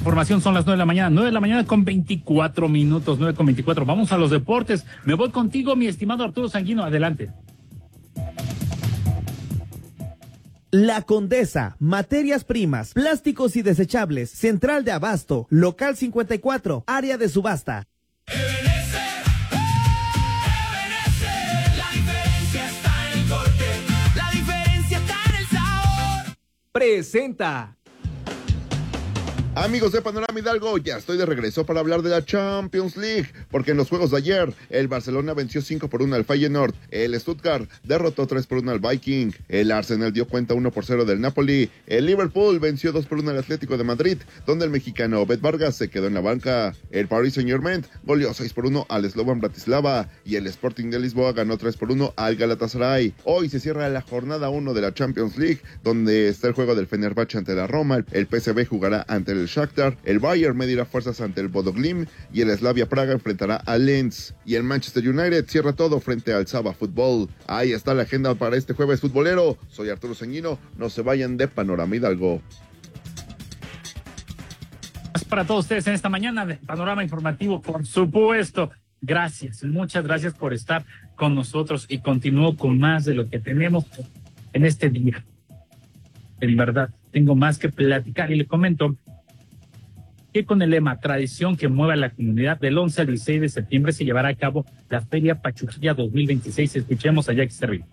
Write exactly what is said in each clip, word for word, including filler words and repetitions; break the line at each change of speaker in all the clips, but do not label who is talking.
información, son las nueve de la mañana, nueve de la mañana con veinticuatro minutos, nueve con veinticuatro. Vamos a los deportes. Me voy contigo, mi estimado Arturo Sanguino, adelante.
La Condesa, materias primas, plásticos y desechables, central de abasto, local cincuenta y cuatro, área de subasta.
Presenta.
Amigos de Panorama Hidalgo, ya estoy de regreso para hablar de la Champions League, porque en los juegos de ayer, el Barcelona venció cinco por uno al Feyenoord, el Stuttgart derrotó tres por uno al Viking, el Arsenal dio cuenta uno por cero del Napoli, el Liverpool venció dos por uno al Atlético de Madrid, donde el mexicano Obed Vargas se quedó en la banca, el Paris Saint-Germain goleó seis por uno al Slovan Bratislava, y el Sporting de Lisboa ganó tres por uno al Galatasaray. Hoy se cierra la jornada uno de la Champions League, donde está el juego del Fenerbahce ante la Roma, el P S V jugará ante el Shakhtar, el Bayern medirá fuerzas ante el Bodo Glimt y el Slavia Praga enfrentará al Lens. Y el Manchester United cierra todo frente al Saba Fútbol. Ahí está la agenda para este jueves futbolero. Soy Arturo Sanguino, no se vayan de Panorama Hidalgo.
Para todos ustedes en esta mañana de Panorama Informativo, por supuesto. Gracias, muchas gracias por estar con nosotros y continúo con más de lo que tenemos en este día. En verdad, tengo más que platicar y le comento que con el lema Tradición que mueve a la comunidad, del once al dieciséis de septiembre se llevará a cabo la Feria Pachuquilla dos mil veintiséis. Escuchemos a Jackie Cerrillo.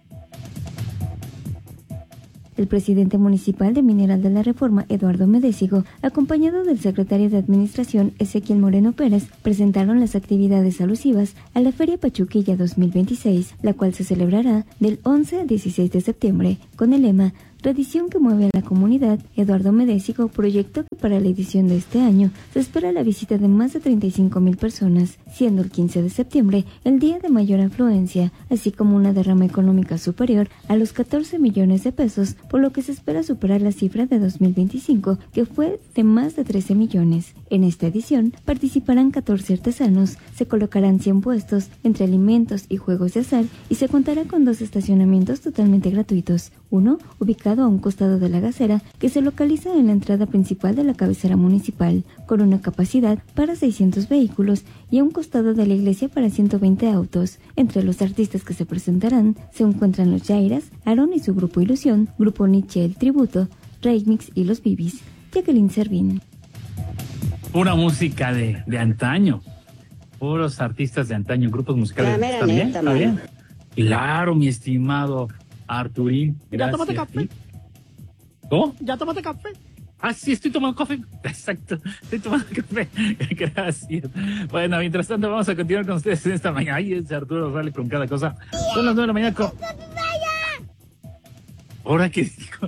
El presidente municipal de Mineral de la Reforma, Eduardo Medésigo, acompañado del secretario de Administración, Ezequiel Moreno Pérez, presentaron las actividades alusivas a la Feria Pachuquilla dos mil veintiséis, la cual se celebrará del once al dieciséis de septiembre, con el lema Tradición que mueve a la comunidad. Eduardo Medésigo proyectó que para la edición de este año se espera la visita de más de treinta y cinco mil personas, siendo el quince de septiembre el día de mayor afluencia, así como una derrama económica superior a los catorce millones de pesos, por lo que se espera superar la cifra de dos mil veinticinco, que fue de más de trece millones. En esta edición participarán catorce artesanos, se colocarán cien puestos entre alimentos y juegos de azar y se contará con dos estacionamientos totalmente gratuitos, uno ubicado a un costado de la gasera que se localiza en la entrada principal de la cabecera municipal, con una capacidad para seiscientos vehículos, y a un costado de la iglesia para ciento veinte autos. Entre los artistas que se presentarán se encuentran los Jairas, Aaron y su grupo Ilusión, Grupo Nietzsche El Tributo, Remix y Los Bibis. Jacqueline Servín.
Pura música de, de antaño, puros artistas de antaño, grupos musicales. ¿Está bien? ¿Está bien? Claro, mi estimado Arturín.
¿Ya tomaste café?
¿Cómo?
¿Ya tomaste café?
Ah, sí, estoy tomando café. Exacto, estoy tomando café. Gracias. Bueno, mientras tanto, vamos a continuar con ustedes en esta mañana. Ay, ese Arturo sale con cada cosa. Son las nueve de la mañana. Con... ¿Ahora qué dijo?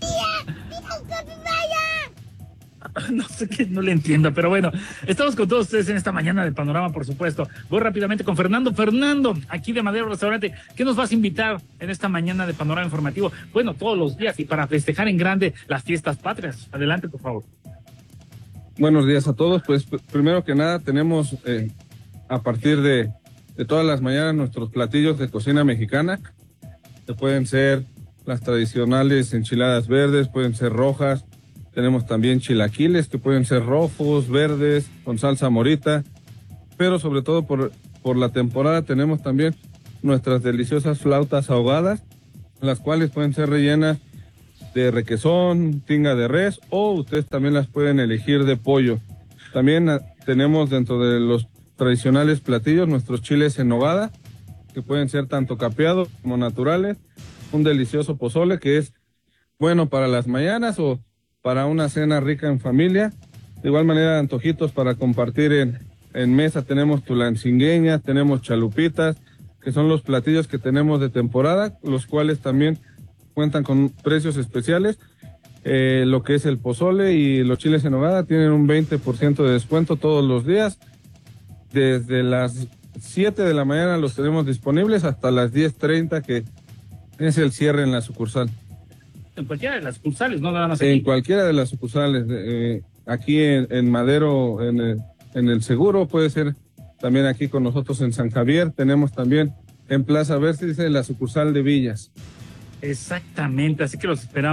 No sé qué, no le entiendo, pero bueno, estamos con todos ustedes en esta mañana de Panorama, por supuesto. Voy rápidamente con Fernando. Fernando, aquí de Madero Restaurante, ¿qué nos vas a invitar en esta mañana de Panorama Informativo? Bueno, todos los días y para festejar en grande las fiestas patrias. Adelante, por favor.
Buenos días a todos. Pues primero que nada tenemos eh, a partir de, de todas las mañanas nuestros platillos de cocina mexicana, que pueden ser las tradicionales enchiladas verdes, pueden ser rojas. Tenemos también chilaquiles que pueden ser rojos, verdes, con salsa morita, pero sobre todo por, por la temporada tenemos también nuestras deliciosas flautas ahogadas, las cuales pueden ser rellenas de requesón, tinga de res, o ustedes también las pueden elegir de pollo. También a, tenemos dentro de los tradicionales platillos nuestros chiles en nogada, que pueden ser tanto capeados como naturales, un delicioso pozole que es bueno para las mañanas o para una cena rica en familia. De igual manera, antojitos para compartir en, en mesa. Tenemos tulancingueñas, tenemos chalupitas, que son los platillos que tenemos de temporada, los cuales también cuentan con precios especiales. Eh, lo que es el pozole y los chiles en nogada tienen un veinte por ciento de descuento todos los días. Desde las siete de la mañana los tenemos disponibles hasta las diez treinta, que es el cierre en la sucursal.
En cualquiera de las sucursales, no nada más aquí.
En cualquiera de las sucursales, eh, aquí en, en Madero, en el, en el Seguro, puede ser también aquí con nosotros en San Javier, tenemos también en Plaza Vértice la sucursal de Villas.
Exactamente, así que los esperamos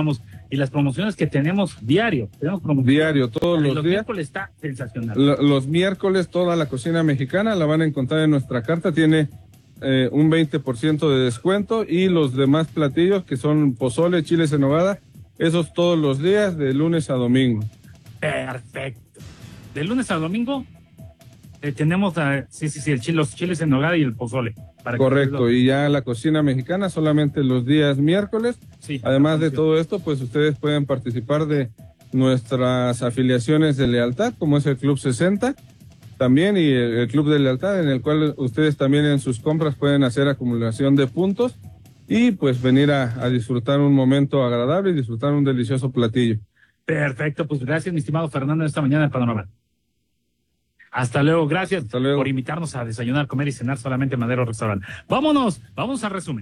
y las promociones que tenemos diario. Tenemos promociones.
Diario, todos los,
los
días.
miércoles está sensacional.
L- los miércoles toda la cocina mexicana la van a encontrar en nuestra carta, tiene eh, un veinte por ciento de descuento, y los demás platillos que son pozole, chiles en nogada, esos todos los días de lunes a domingo.
Perfecto. De lunes a domingo eh, tenemos uh, sí, sí, sí, el chile, los chiles en nogada y el pozole. Para
Correcto,
que...
y ya la cocina mexicana solamente los días miércoles.
Sí,
Además de todo esto, pues ustedes pueden participar de nuestras afiliaciones de lealtad, como es el Club sesenta también, y el, el Club de Lealtad, en el cual ustedes también en sus compras pueden hacer acumulación de puntos y pues venir a, a disfrutar un momento agradable y disfrutar un delicioso platillo.
Perfecto, pues gracias, mi estimado Fernando, esta mañana en Panorama. Hasta luego, gracias
Hasta luego.
por invitarnos a desayunar, comer y cenar solamente en Madero Restaurant. Vámonos, vamos al resumen.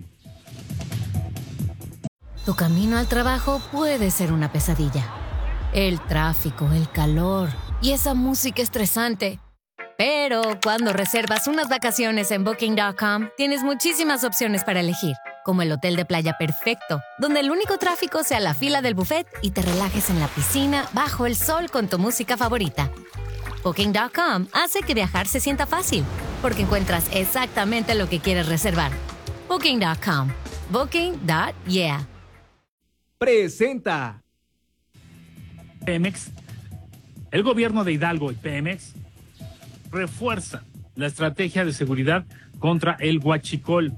Tu camino al trabajo puede ser una pesadilla. El tráfico, el calor y esa música estresante. Pero cuando reservas unas vacaciones en Booking punto com, tienes muchísimas opciones para elegir, como el hotel de playa perfecto, donde el único tráfico sea la fila del buffet y te relajes en la piscina bajo el sol con tu música favorita. Booking punto com hace que viajar se sienta fácil, porque encuentras exactamente lo que quieres reservar. Booking punto com. Booking punto yeah.
Presenta.
Pemex, el gobierno de Hidalgo y Pemex refuerza la estrategia de seguridad contra el huachicol.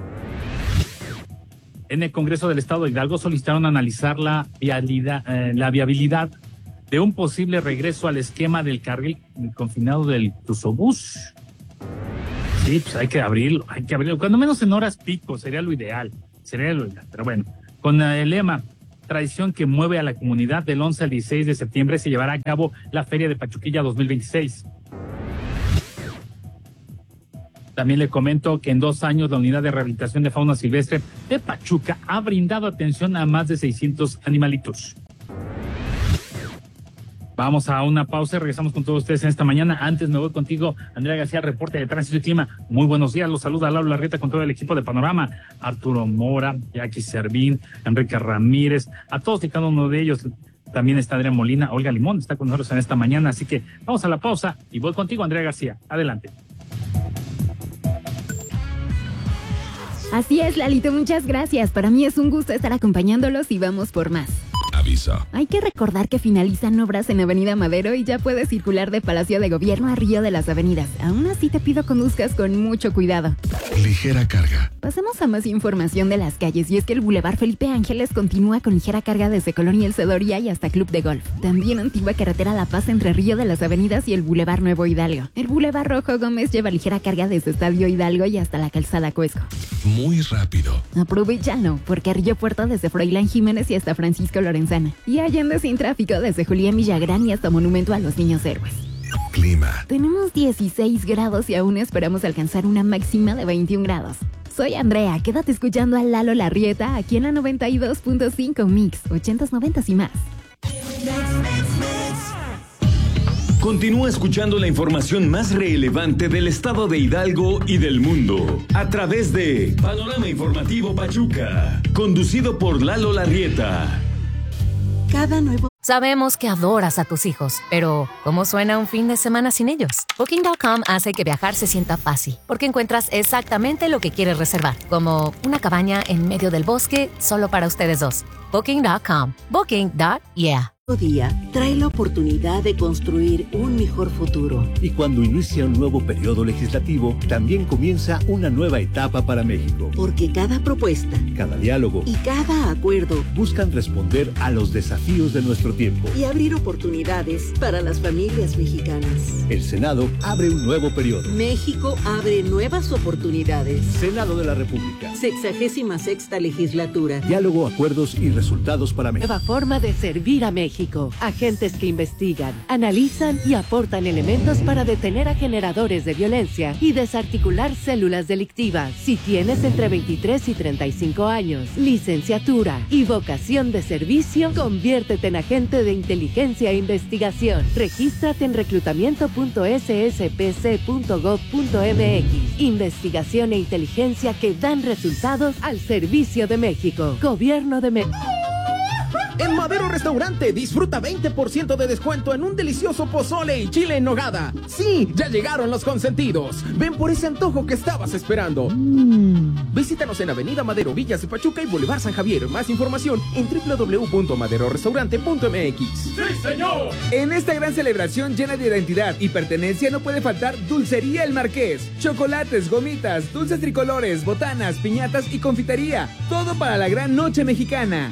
En el Congreso del Estado de Hidalgo solicitaron analizar la vialidad, eh, la viabilidad de un posible regreso al esquema del carril confinado del Tuzobús. Sí, pues hay que abrirlo, hay que abrirlo, cuando menos en horas pico, sería lo ideal, sería lo ideal, pero bueno, con el lema tradición que mueve a la comunidad, del once al dieciséis de septiembre se llevará a cabo la Feria de Pachuquilla dos mil veintiséis. También le comento que en dos años la Unidad de Rehabilitación de Fauna Silvestre de Pachuca ha brindado atención a más de seiscientos animalitos. Vamos a una pausa y regresamos con todos ustedes en esta mañana. Antes me voy contigo, Andrea García, reporte de tránsito y clima. Muy buenos días, los saluda Laura Larrieta con todo el equipo de Panorama. Arturo Mora, Jackie Servín, Enrique Ramírez, a todos y cada uno de ellos. También está Adrián Molina, Olga Limón está con nosotros en esta mañana. Así que vamos a la pausa y voy contigo, Andrea García. Adelante.
Así es, Lalito, muchas gracias. Para mí es un gusto estar acompañándolos y vamos por más.
Aviso.
Hay que recordar que finalizan obras en Avenida Madero y ya puedes circular de Palacio de Gobierno a Río de las Avenidas. Aún así te pido conduzcas con mucho cuidado.
Ligera carga.
Pasamos a más información de las calles, y es que el Boulevard Felipe Ángeles continúa con ligera carga desde Colonia El Cedoría y hasta Club de Golf. También antigua carretera La Paz entre Río de las Avenidas y el Boulevard Nuevo Hidalgo. El Boulevard Rojo Gómez lleva ligera carga desde Estadio Hidalgo y hasta la Calzada Cuesco.
Muy rápido.
Aprovechalo, porque Río Puerto desde Froilán Jiménez y hasta Francisco Lorenzana. Y Allende sin tráfico desde Julián Villagrán y hasta Monumento a los Niños Héroes.
Clima.
Tenemos dieciséis grados y aún esperamos alcanzar una máxima de veintiún grados. Soy Andrea, quédate escuchando a Lalo Larrieta aquí en la noventa y dos punto cinco Mix, ochentas, noventas y más.
Continúa escuchando la información más relevante del estado de Hidalgo y del mundo a través de Panorama Informativo Pachuca, conducido por Lalo Larrieta.
Cada nuevo... Sabemos que adoras a tus hijos, pero ¿cómo suena un fin de semana sin ellos? Booking punto com hace que viajar se sienta fácil, porque encuentras exactamente lo que quieres reservar, como una cabaña en medio del bosque solo para ustedes dos. Booking punto com. Booking punto yeah.
Día trae la oportunidad de construir un mejor futuro.
Y cuando inicia un nuevo periodo legislativo, también comienza una nueva etapa para México.
Porque cada propuesta,
cada diálogo
y cada acuerdo
buscan responder a los desafíos de nuestro tiempo
y abrir oportunidades para las familias mexicanas.
El Senado abre un nuevo periodo.
México abre nuevas oportunidades.
Senado de la República.
Sexagésima sexta legislatura.
Diálogo, acuerdos y resultados para México.
Nueva forma de servir a México. Agentes que investigan, analizan y aportan elementos para detener a generadores de violencia y desarticular células delictivas. Si tienes entre veintitrés y treinta y cinco años, licenciatura y vocación de servicio, conviértete en agente de inteligencia e investigación. Regístrate en reclutamiento punto s s p c punto gov punto m x. Investigación e inteligencia que dan resultados al servicio de México. Gobierno de México.
En Madero Restaurante disfruta veinte por ciento de descuento en un delicioso pozole y chile en nogada. Sí, ya llegaron los consentidos. Ven por ese antojo que estabas esperando. Mm. Visítanos en Avenida Madero, Villas de Pachuca y Boulevard San Javier. Más información en doble u doble u doble u punto madero restaurante punto m x.
¡Sí, señor!
En esta gran celebración llena de identidad y pertenencia no puede faltar Dulcería El Marqués. Chocolates, gomitas, dulces tricolores, botanas, piñatas y confitería. Todo para la gran noche mexicana.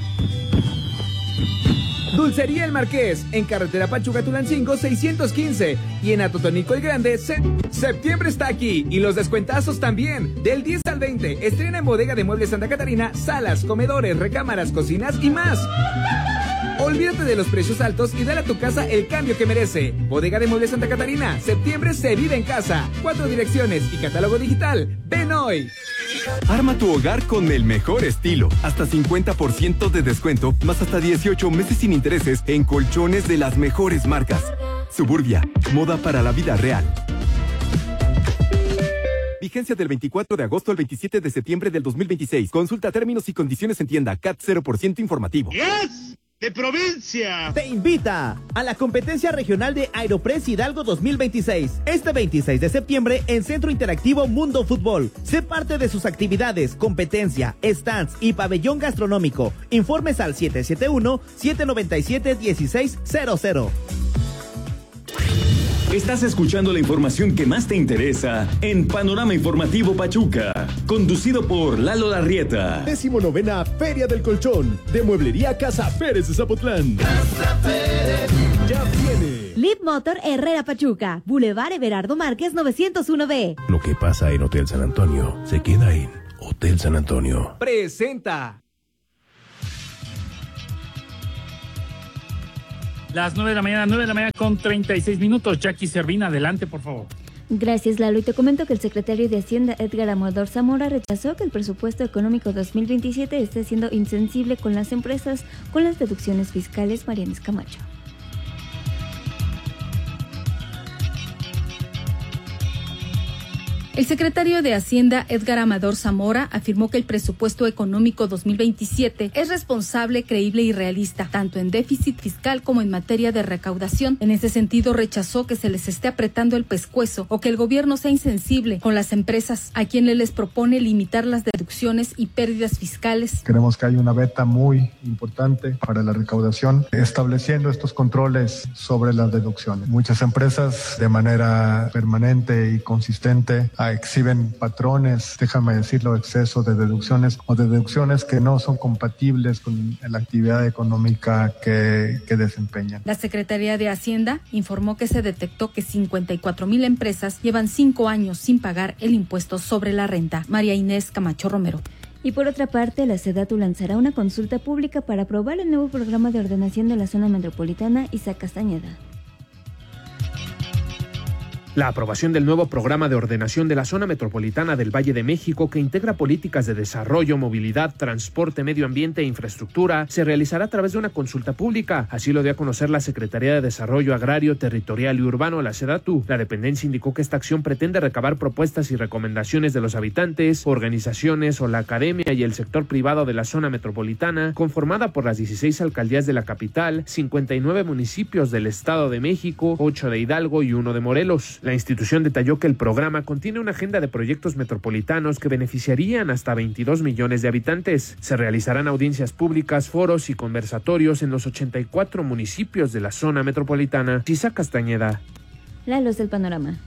Dulcería El Marqués, en carretera Pachuca-Tulancingo seiscientos quince y en Atotonico el Grande. Se septiembre está aquí y los descuentazos también. Del diez al veinte, estrena en Bodega de Muebles Santa Catarina salas, comedores, recámaras, cocinas y más. Olvídate de los precios altos y dale a tu casa el cambio que merece. Bodega de Muebles Santa Catarina, septiembre se vive en casa. Cuatro direcciones y catálogo digital. ¡Ven hoy!
Arma tu hogar con el mejor estilo. Hasta cincuenta por ciento de descuento, más hasta dieciocho meses sin intereses en colchones de las mejores marcas. Suburbia, moda para la vida real. Vigencia del veinticuatro de agosto al veintisiete de septiembre del dos mil veintiséis. Consulta términos y condiciones en tienda. C A T cero por ciento informativo.
¡Yes! ¡De provincia! Te invita a la competencia regional de Aeropress Hidalgo dos mil veintiséis. Este veintiséis de septiembre en Centro Interactivo Mundo Fútbol. Sé parte de sus actividades, competencia, stands y pabellón gastronómico. Informes al siete siete uno, siete nueve siete, uno seis cero cero.
Estás escuchando la información que más te interesa en Panorama Informativo Pachuca, conducido por Lalo Larrieta.
Décimo novena Feria del Colchón de Mueblería Casa Pérez de Zapotlán. Casa Pérez ya viene.
Lip Motor Herrera Pachuca, Boulevard Everardo Márquez novecientos uno B.
Lo que pasa en Hotel San Antonio se queda en Hotel San Antonio.
Presenta.
Las nueve de la mañana, nueve de la mañana con treinta y seis minutos. Jackie Servina, adelante, por favor.
Gracias, Lalo. Y te comento que el secretario de Hacienda, Edgar Amador Zamora, rechazó que el presupuesto económico dos mil veintisiete esté siendo insensible con las empresas con las deducciones fiscales. Marianes Camacho.
El secretario de Hacienda, Edgar Amador Zamora, afirmó que el presupuesto económico dos mil veintisiete es responsable, creíble y realista, tanto en déficit fiscal como en materia de recaudación. En ese sentido, rechazó que se les esté apretando el pescuezo o que el gobierno sea insensible con las empresas, a quienes les propone limitar las deducciones y pérdidas fiscales.
Creemos que hay una beta muy importante para la recaudación, estableciendo estos controles sobre las deducciones. Muchas empresas, de manera permanente y consistente, exhiben patrones, déjame decirlo, exceso de deducciones o de deducciones que no son compatibles con la actividad económica que, que desempeñan.
La Secretaría de Hacienda informó que se detectó que cincuenta y cuatro mil empresas llevan cinco años sin pagar el impuesto sobre la renta. María Inés Camacho Romero.
Y por otra parte, la SEDATU lanzará una consulta pública para aprobar el nuevo programa de ordenación de la zona metropolitana Isaac Castañeda.
La aprobación del nuevo programa de ordenación de la zona metropolitana del Valle de México, que integra políticas de desarrollo, movilidad, transporte, medio ambiente e infraestructura, se realizará a través de una consulta pública. Así lo dio a conocer la Secretaría de Desarrollo Agrario, Territorial y Urbano, la SEDATU. La dependencia indicó que esta acción pretende recabar propuestas y recomendaciones de los habitantes, organizaciones o la academia y el sector privado de la zona metropolitana, conformada por las dieciséis alcaldías de la capital, cincuenta y nueve municipios del Estado de México, ocho de Hidalgo y uno de Morelos. La institución detalló que el programa contiene una agenda de proyectos metropolitanos que beneficiarían hasta veintidós millones de habitantes. Se realizarán audiencias públicas, foros y conversatorios en los ochenta y cuatro municipios de la zona metropolitana. Isaac Castañeda.
La luz del panorama.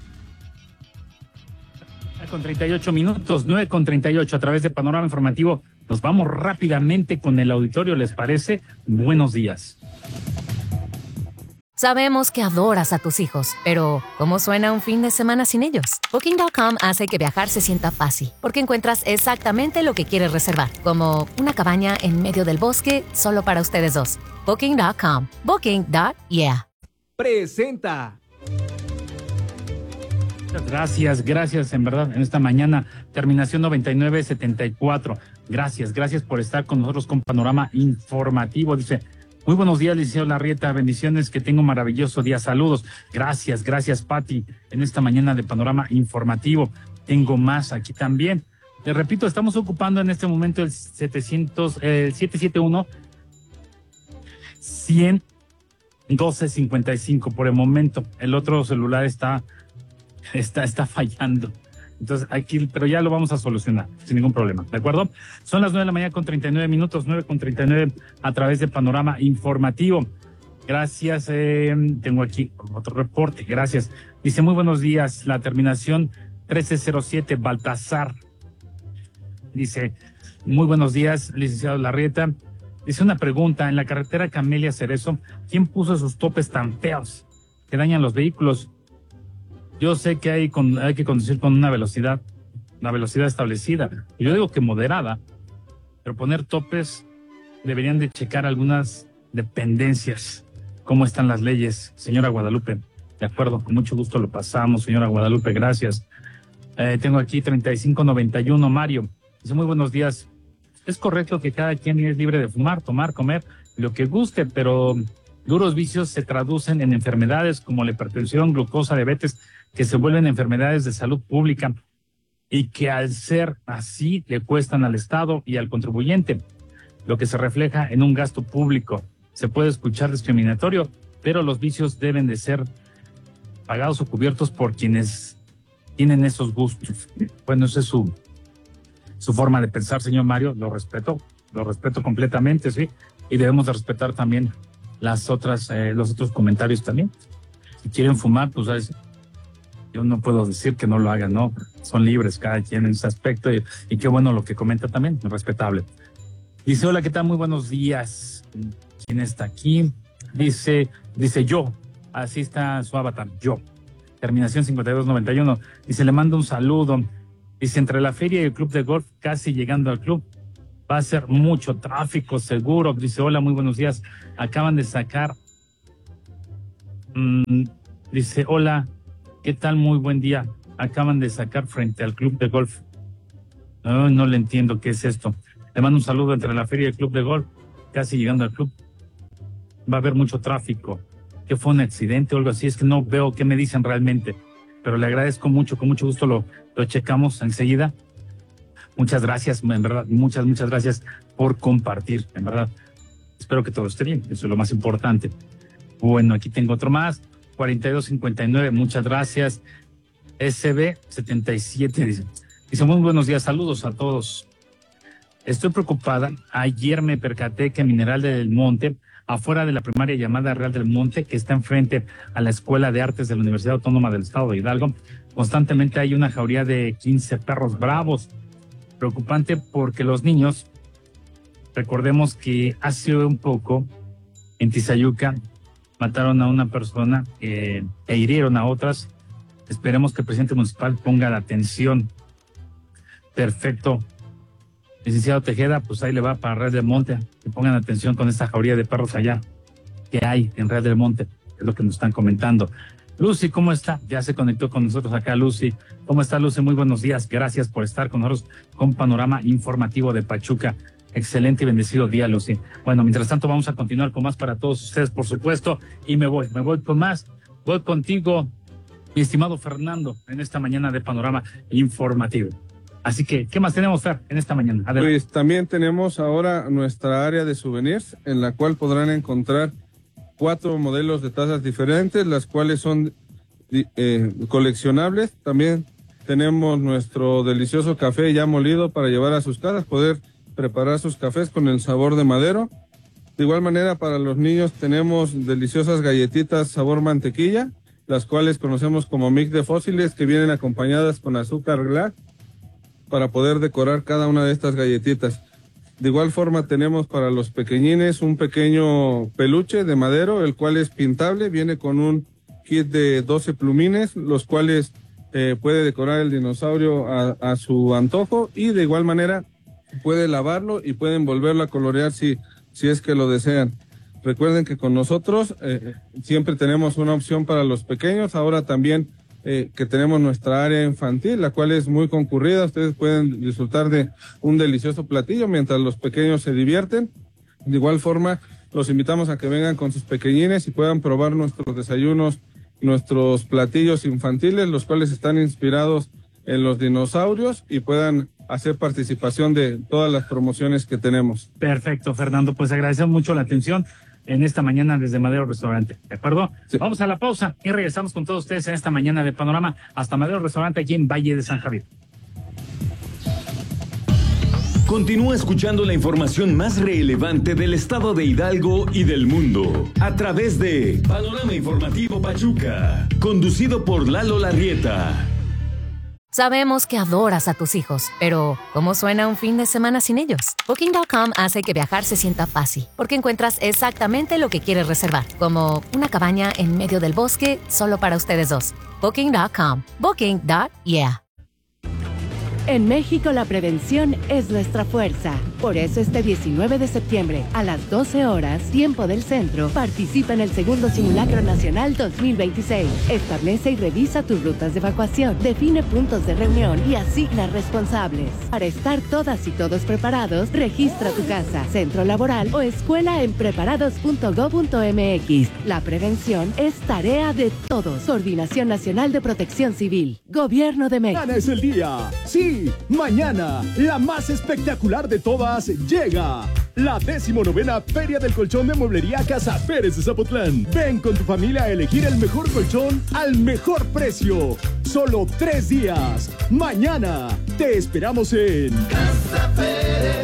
Con treinta y ocho minutos, nueve con treinta y ocho a través de Panorama Informativo. Nos vamos rápidamente con el auditorio, ¿les parece? Buenos días.
Sabemos que adoras a tus hijos, pero ¿cómo suena un fin de semana sin ellos? Booking punto com hace que viajar se sienta fácil, porque encuentras exactamente lo que quieres reservar, como una cabaña en medio del bosque solo para ustedes dos. Booking punto com. Booking. Yeah.
Presenta.
Gracias, gracias, en verdad, en esta mañana, terminación noventa y nueve setenta y cuatro. Gracias, gracias por estar con nosotros con Panorama Informativo. Dice, muy buenos días, licenciado Larrieta, bendiciones, que tenga un maravilloso día, saludos. Gracias, gracias, Pati, en esta mañana de Panorama Informativo. Tengo más aquí también. Te repito, estamos ocupando en este momento el setecientos, el siete siete uno cien doce cincuenta y cinco por el momento. El otro celular está, está, está fallando. Entonces aquí, pero ya lo vamos a solucionar sin ningún problema, ¿de acuerdo? Son las nueve de la mañana con treinta y nueve minutos, nueve con treinta y nueve a través de Panorama Informativo. Gracias, eh, tengo aquí otro reporte, gracias. Dice, muy buenos días, la terminación trece cero siete, Baltasar. Dice, muy buenos días, licenciado Larrieta. Dice una pregunta, en la carretera Camelia Cerezo, ¿quién puso esos topes tan feos que dañan los vehículos? Yo sé que hay, con, hay que conducir con una velocidad, una velocidad establecida. Yo digo que moderada, pero poner topes deberían de checar algunas dependencias. ¿Cómo están las leyes, señora Guadalupe? De acuerdo, con mucho gusto lo pasamos, señora Guadalupe, gracias. Eh, tengo aquí treinta y cinco noventa y uno, Mario. Dice, muy buenos días. Es correcto que cada quien es libre de fumar, tomar, comer, lo que guste, pero duros vicios se traducen en enfermedades como la hipertensión, glucosa, diabetes, que se vuelven enfermedades de salud pública y que al ser así le cuestan al Estado y al contribuyente, lo que se refleja en un gasto público. Se puede escuchar discriminatorio, pero los vicios deben de ser pagados o cubiertos por quienes tienen esos gustos. Bueno, esa es su, su forma de pensar, señor Mario, lo respeto, lo respeto completamente, sí, y debemos de respetar también las otras, eh, los otros comentarios también. Si quieren fumar, pues ¿sabes? Yo no puedo decir que no lo hagan, ¿no? Son libres cada quien en ese aspecto y, y qué bueno lo que comenta también, respetable. Dice, hola, ¿qué tal? Muy buenos días. ¿Quién está aquí? Dice, dice yo, así está su avatar, yo. Terminación cincuenta y dos noventa y uno. Dice, le mando un saludo. Dice, entre la feria y el club de golf, casi llegando al club, va a ser mucho tráfico seguro. Dice, hola, muy buenos días. Acaban de sacar, mmm, dice, hola, ¿qué tal? Muy buen día. Acaban de sacar frente al club de golf. Oh, no le entiendo qué es esto. Le mando un saludo entre la feria y el club de golf, casi llegando al club. Va a haber mucho tráfico. ¿Que fue un accidente o algo así? Es que no veo qué me dicen realmente. Pero le agradezco mucho, con mucho gusto lo, lo checamos enseguida. Muchas gracias, en verdad, muchas, muchas gracias por compartir, en verdad. Espero que todo esté bien, eso es lo más importante. Bueno, aquí tengo otro más. cuarenta y dos cincuenta y nueve, muchas gracias. S B setenta y siete dice, dice, muy buenos días, saludos a todos. Estoy preocupada. Ayer me percaté que Mineral del Monte, afuera de la primaria llamada Real del Monte, que está enfrente a la Escuela de Artes de la Universidad Autónoma del Estado de Hidalgo, constantemente hay una jauría de quince perros bravos. Preocupante porque los niños, recordemos que hace un poco en Tizayuca mataron a una persona eh, e hirieron a otras. Esperemos que el presidente municipal ponga la atención. Perfecto. Licenciado Tejeda, pues ahí le va para Real del Monte, que pongan atención con esta jauría de perros allá que hay en Real del Monte, es lo que nos están comentando. Lucy, ¿cómo está? Ya se conectó con nosotros acá, Lucy. ¿Cómo está, Lucy? Muy buenos días. Gracias por estar con nosotros con Panorama Informativo de Pachuca. Excelente y bendecido día, Lucy. Bueno, mientras tanto vamos a continuar con más para todos ustedes, por supuesto, y me voy, me voy con más. Voy contigo, mi estimado Fernando, en esta mañana de Panorama Informativo. Así que, ¿qué más tenemos, Fer, en esta mañana? Adelante.
Pues también tenemos ahora nuestra área de souvenirs, en la cual podrán encontrar cuatro modelos de tazas diferentes, las cuales son eh, coleccionables. También tenemos nuestro delicioso café ya molido para llevar a sus casas, poder preparar sus cafés con el sabor de madero. De igual manera, para los niños tenemos deliciosas galletitas sabor mantequilla, las cuales conocemos como mix de fósiles, que vienen acompañadas con azúcar glass para poder decorar cada una de estas galletitas. De igual forma tenemos para los pequeñines un pequeño peluche de madero, el cual es pintable, viene con un kit de doce plumines, los cuales eh, puede decorar el dinosaurio a, a su antojo, y de igual manera puede lavarlo y pueden volverlo a colorear si, si es que lo desean. Recuerden que con nosotros eh, siempre tenemos una opción para los pequeños, ahora también Eh, que tenemos nuestra área infantil, la cual es muy concurrida. Ustedes pueden disfrutar de un delicioso platillo mientras los pequeños se divierten. De igual forma, los invitamos a que vengan con sus pequeñines y puedan probar nuestros desayunos, nuestros platillos infantiles, los cuales están inspirados en los dinosaurios, y puedan hacer participación de todas las promociones que tenemos.
Perfecto, Fernando, pues agradecemos mucho la atención. en esta mañana desde Madero Restaurante. ¿De acuerdo? Sí. Vamos a la pausa y regresamos con todos ustedes en esta mañana de Panorama hasta Madero Restaurante aquí en Valle de San Javier.
Continúa escuchando la información más relevante del estado de Hidalgo y del mundo a través de Panorama Informativo Pachuca, conducido por Lalo Larrieta.
Sabemos que adoras a tus hijos, pero ¿cómo suena un fin de semana sin ellos? Booking punto com hace que viajar se sienta fácil, porque encuentras exactamente lo que quieres reservar, como una cabaña en medio del bosque solo para ustedes dos. Booking punto com. Booking. Yeah.
En México la prevención es nuestra fuerza. Por eso este diecinueve de septiembre a las doce horas, tiempo del centro, participa en el segundo Simulacro Nacional dos mil veintiséis. Establece y revisa tus rutas de evacuación, define puntos de reunión y asigna responsables. Para estar todas y todos preparados, registra tu casa, centro laboral o escuela en preparados punto gob punto mx. La prevención es tarea de todos. Coordinación Nacional de Protección Civil. Gobierno de México.
Mañana es el día. Sí. Mañana, la más espectacular de todas llega. La decimonovena Feria del Colchón de Mueblería Casa Pérez de Zapotlán. Ven con tu familia a elegir el mejor colchón al mejor precio. Solo tres días. Mañana, te esperamos en Casa Pérez.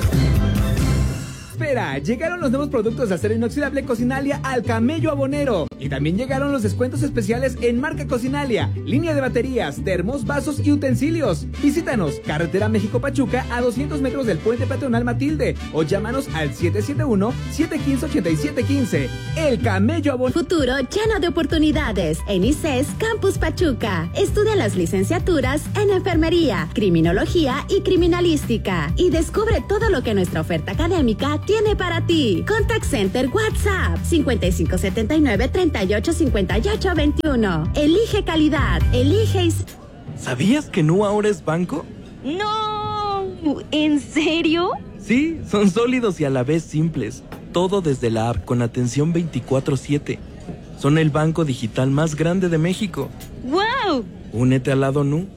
Espera, llegaron los nuevos productos de acero inoxidable Cocinalia al Camello Abonero. Y también llegaron los descuentos especiales en marca Cocinalia, línea de baterías, termos, vasos y utensilios. Visítanos, carretera México-Pachuca a doscientos metros del puente peatonal Matilde o llámanos al siete siete uno, siete uno cinco, ocho siete uno cinco. El Camello Abonero.
Futuro lleno de oportunidades en I C E S Campus Pachuca. Estudia las licenciaturas en Enfermería, Criminología y Criminalística. Y descubre todo lo que nuestra oferta académica tiene para ti. Contact Center WhatsApp cincuenta y cinco setenta y nueve, treinta y ocho cincuenta y ocho veintiuno. Elige calidad, elige...
¿Sabías que Nu ahora es banco?
¡No! ¿En serio?
Sí, son sólidos y a la vez simples. Todo desde la app con atención veinticuatro siete. Son el banco digital más grande de México.
¡Wow!
Únete al lado Nu.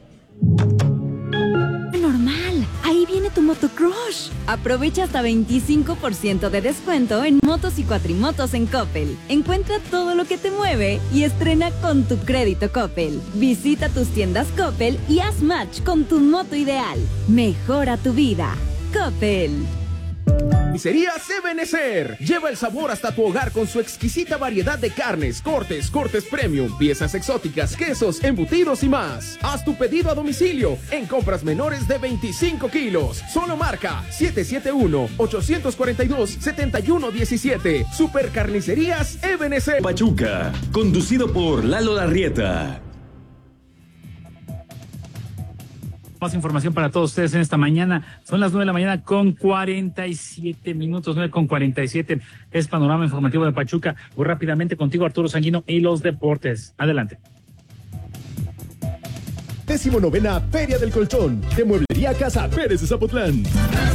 Normal, ahí viene tu motocrush. Aprovecha hasta veinticinco por ciento de descuento en motos y cuatrimotos en Coppel. Encuentra todo lo que te mueve y estrena con tu crédito Coppel. Visita tus tiendas Coppel y haz match con tu moto ideal. Mejora tu vida. Coppel.
Carnicerías Ebenezer. Lleva el sabor hasta tu hogar con su exquisita variedad de carnes, cortes, cortes premium, piezas exóticas, quesos, embutidos y más. Haz tu pedido a domicilio en compras menores de veinticinco kilos. Solo marca siete siete uno, ocho cuatro dos, siete uno uno siete. Super Carnicerías Ebenezer.
Pachuca, conducido por Lalo Larrieta.
Más información para todos ustedes en esta mañana. Son las nueve de la mañana con cuarenta y siete minutos, nueve con cuarenta y siete. Es Panorama Informativo de Pachuca. Muy rápidamente contigo, Arturo Sanguino, y los deportes. Adelante.
Decimonovena Feria del Colchón de Mueblería Casa Pérez de Zapotlán.